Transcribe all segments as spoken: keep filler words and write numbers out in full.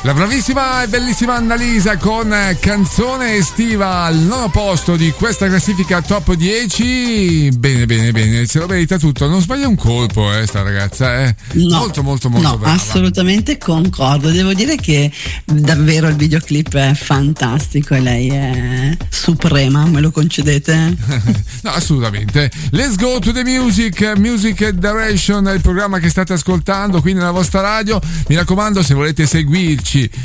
La bravissima e bellissima Annalisa con Canzone estiva al nono posto di questa classifica top dieci. Bene, bene, bene, se lo merita tutto. Non sbaglia un colpo, eh, sta ragazza, eh. No, molto, molto, molto no, brava. Assolutamente concordo. Devo dire che davvero il videoclip è fantastico e lei è suprema, me lo concedete? No, assolutamente. Let's go to the music, Music Direction è il programma che state ascoltando qui nella vostra radio. Mi raccomando, se volete seguirci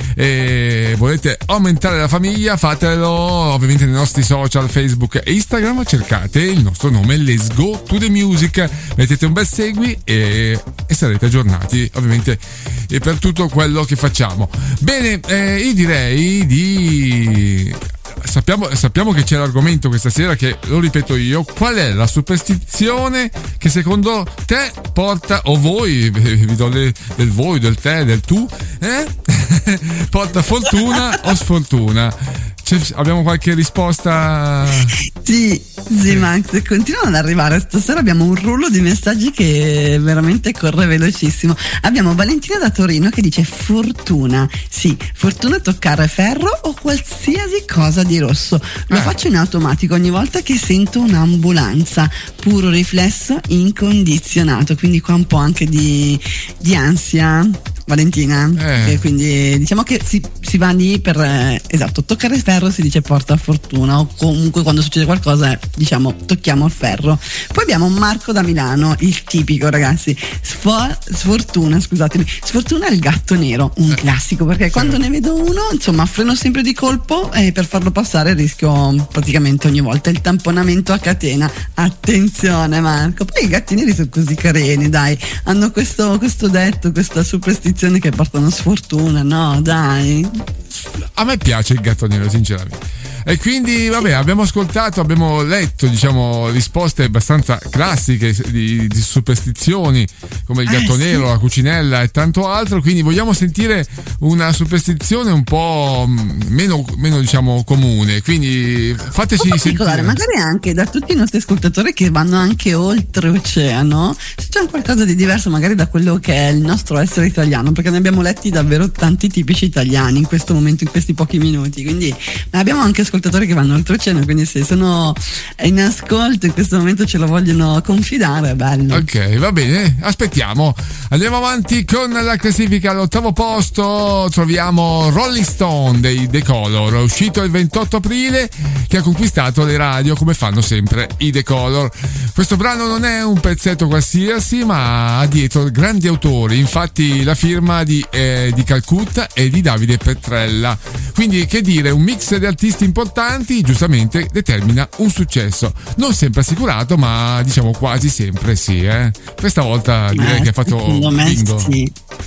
e volete aumentare la famiglia, fatelo ovviamente nei nostri social Facebook e Instagram, cercate il nostro nome Let's Go to the Music, mettete un bel segui e, e sarete aggiornati ovviamente e per tutto quello che facciamo. Bene, eh, io direi di Sappiamo, sappiamo che c'è l'argomento questa sera che, lo ripeto io, qual è la superstizione che secondo te porta, o voi, vi do le, del voi, del te, del tu, eh? porta fortuna o sfortuna? C'è, abbiamo qualche risposta? Sì, sì, Max, continuano ad arrivare. Stasera abbiamo un rullo di messaggi che veramente corre velocissimo. Abbiamo Valentina da Torino che dice fortuna. Sì, fortuna toccare ferro o qualsiasi cosa di rosso. Lo eh. faccio in automatico ogni volta che sento un'ambulanza. Puro riflesso incondizionato. Quindi qua un po' anche di, di ansia, Valentina. Eh. E quindi diciamo che si, si va lì per eh, esatto, toccare ferro si dice porta fortuna, o comunque quando succede qualcosa diciamo tocchiamo il ferro. Poi abbiamo Marco da Milano, il tipico, ragazzi, Sfor- sfortuna scusatemi sfortuna il gatto nero, un classico, perché quando ne vedo uno insomma freno sempre di colpo e per farlo passare rischio praticamente ogni volta il tamponamento a catena. Attenzione Marco, poi i gatti neri sono così carini, dai, hanno questo, questo detto, questa superstizione che portano sfortuna, no dai. A me piace il gatto nero, sinceramente. E quindi vabbè, abbiamo ascoltato, abbiamo letto diciamo risposte abbastanza classiche di, di superstizioni come il gatto eh, nero, sì. la cucinella e tanto altro, quindi vogliamo sentire una superstizione un po' meno, meno diciamo comune, quindi fateci un sentire magari anche da tutti i nostri ascoltatori che vanno anche oltreoceano, se c'è qualcosa di diverso magari da quello che è il nostro essere italiano, perché ne abbiamo letti davvero tanti tipici italiani in questo momento, in questi pochi minuti, quindi abbiamo anche ascoltatori che vanno oltreoceano, quindi se sono in ascolto in questo momento ce lo vogliono confidare, è bello. Ok, va bene, aspettiamo. Andiamo avanti con la classifica. All'ottavo posto troviamo Rolling Stone dei The Color, uscito il ventotto aprile, che ha conquistato le radio come fanno sempre i The Color. Questo brano non è un pezzetto qualsiasi, ma ha dietro grandi autori, infatti la firma di, eh, di Calcutta e di Davide Petrella, quindi che dire, un mix di artisti importanti giustamente determina un successo, non sempre assicurato ma diciamo quasi sempre sì, eh. Questa volta direi eh, che ha fatto bingo. Sì.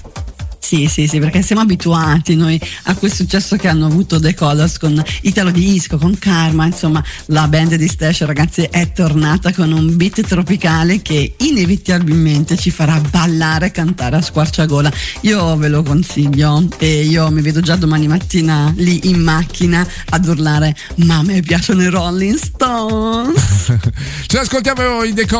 Sì, sì, sì, perché siamo abituati noi a quel successo che hanno avuto The Colors con Italo Disco, con Karma, insomma la band di Stash, ragazzi, è tornata con un beat tropicale che inevitabilmente ci farà ballare e cantare a squarciagola. Io ve lo consiglio e io mi vedo già domani mattina lì in macchina ad urlare ma a me piacciono i Rolling Stones. Ce l'ascoltiamo i The Colors.